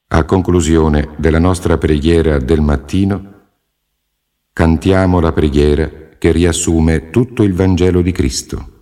A conclusione della nostra preghiera del mattino, cantiamo la preghiera che riassume tutto il Vangelo di Cristo.